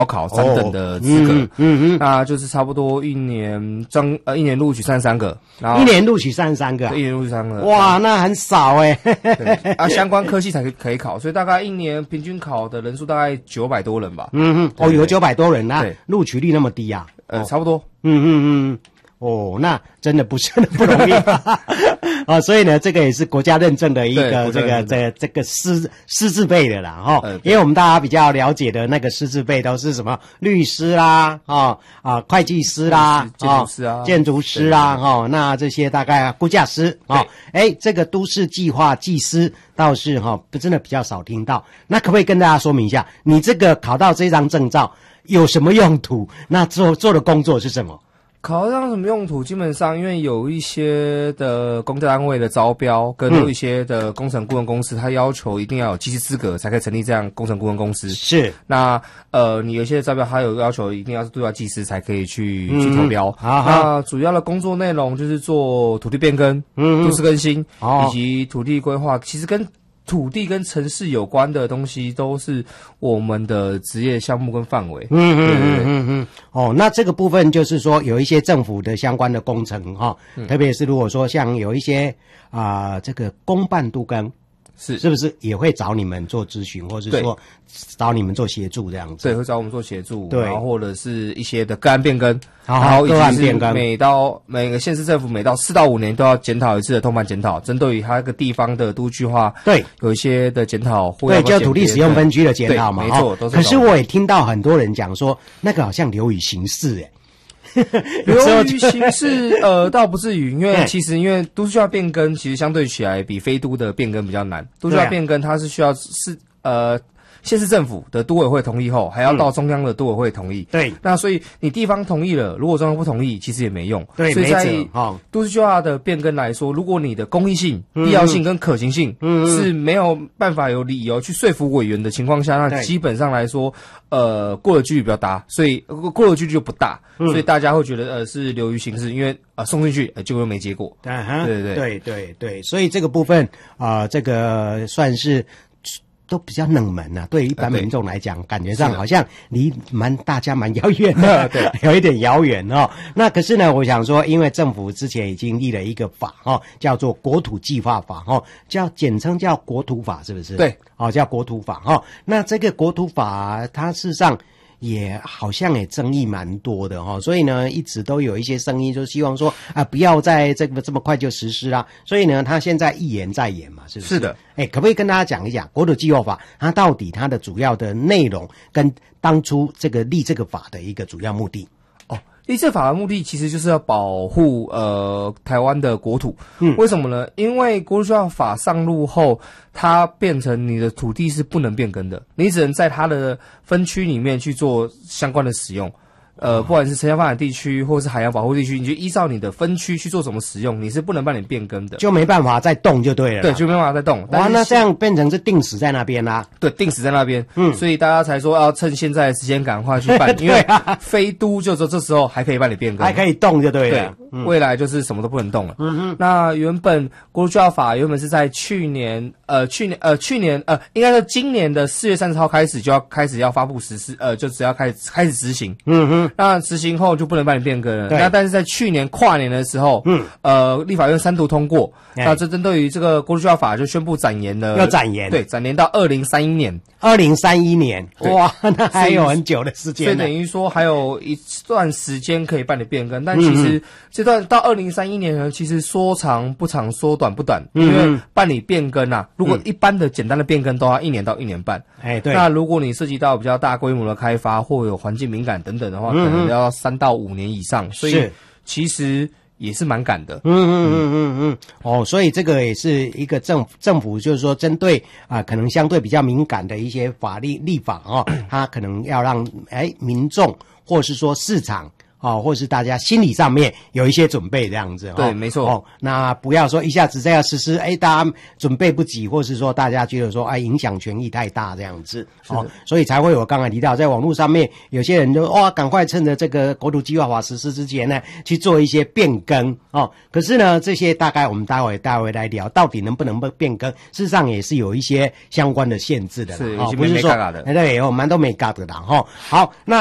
考3等的资格，那就是差不多一年录取33个，然后一年录取33个， 一年录取33个， 哇，那很少哎。 相关科系才可以考，所以大概一年平均考的人数大概900多人吧。 有900多人啊，录取率那么低啊？ 差不多。 哦，那真的不容易啊！所以呢，这个也是国家认证的一个这个师字辈的啦哈。因为我们大家比较了解的那个师字辈都是什么律师啦会计师啦建筑师啦那这些大概估价师这个都市计划技师倒是真的比较少听到。那可不可以跟大家说明一下，你这个考到这张证照有什么用途？那做的工作是什么？ 考上什么用途？基本上，因为有一些的公家单位的招标，跟有一些的工程顾问公司，它要求一定要有技师资格才可以成立这样工程顾问公司。 是。 那你有一些招标，它有要求一定要是对外技师才可以去投标。那主要的工作内容就是做土地变更、都市更新以及土地规划，其实跟土地跟城市有关的东西都是我们的职业项目跟范围。 那这个部分就是说有一些政府的相关的工程特别是如果说像有一些这个公办都更是不是也会找你们做咨询，或者是说找你们做协助这样子？ 对，会找我们做协助， 对， 然后或者是一些的个案变更， 然后个案变更，每个县市政府每到4到5年都要检讨一次的通盘检讨，针对于它那个地方的都区化， 对， 有一些的检讨， 对，就土地使用分区的检讨嘛， 没错，都是。 可是我也听到很多人讲说，那个好像流于形式流于形式倒不至于，因为其实因为都市计划变更其实相对起来比非都的变更比较难，都市计划变更它是需要县市政府的都委会同意后，还要到中央的都委会同意。 对， 那所以你地方同意了，如果中央不同意，其实也没用。 对， 所以在都市计划的变更来说，如果你的公益性、必要性跟可行性是没有办法有理由去说服委员的情况下，那基本上来说，过的几率比较大，所以过的几率就不大，所以大家会觉得是流于形式，因为送进去就会没结果。 对，所以这个部分这个算是。都比较冷门啊，对于一般民众来讲，感觉上好像离大家蛮遥远的，对，有一点遥远哦。那可是呢，我想说，因为政府之前已经立了一个法叫做国土计划法简称叫国土法，是不是？对，叫国土法那这个国土法，它事实上也好像也争议蛮多的所以呢一直都有一些声音就希望说不要再这么快就实施啦，所以呢他现在一言再言嘛，是不是？ 是的。 可不可以跟大家讲一讲国土计划法它到底它的主要的内容跟当初这个立这个法的一个主要目的？ 立这法的目的其实就是要保护台湾的国土。为什么呢？因为国土计划法上路后，它变成你的土地是不能变更的，你只能在它的分区里面去做相关的使用。不管是城乡发展地区或是海洋保护地区，你就依照你的分区去做怎么使用，你是不能帮你变更的， 就没办法再动就对了。 对，就没办法再动。 哇，那这样变成是定死在那边啦。 对，定死在那边。所以大家才说要趁现在的时间赶快去办，因为非都就说这时候还可以帮你变更， 还可以动就对了。 对，未来就是什么都不能动了。那原本国土计划法原本是在去年应该是今年的4月30号开始就要开始要发布实施，就只要开始执行。那执行后就不能帮你变更了。那但是在去年跨年的时候，立法院3读通过，那这针对于这个国土计划法就宣布展延了， 要展延， 对，展延到2031年。 2031年，哇，那还有很久的时间， 所以等于说还有一段时间可以办理变更。但其实这段到2031年呢，其实说长不长，说短不短，因为办理变更如果一般的简单的变更都要1年到1年半。 对。 那如果你涉及到比较大规模的开发或有环境敏感等等的话，可能要3到5年以上。所以其实也是蛮赶的。 所以这个也是一个政府就是说针对可能相对比较敏感的一些法律立法它可能要让民众或是说市场或是大家心理上面有一些准备这样子。 对，没错。 那不要说一下子再要实施，大家准备不及，或是说大家觉得说影响权益太大这样子。所以才会我刚才提到，在网络上面有些人就赶快趁着这个国土计划法实施之前呢，去做一些变更可是呢，这些大概我们待会来聊，到底能不能变更？事实上也是有一些相关的限制的啦， 是不是说对，蛮多没嘎的啦好，那